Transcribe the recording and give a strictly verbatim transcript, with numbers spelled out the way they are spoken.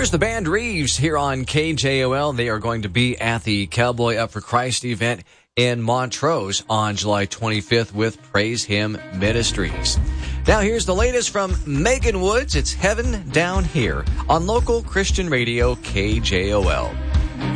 Here's the band Reeves here on K J O L. They are going to be at the Cowboy Up for Christ event in Montrose on July twenty-fifth with Praise Him Ministries. Now here's the latest from Megan Woods. It's Heaven Down Here on local Christian radio K J O L.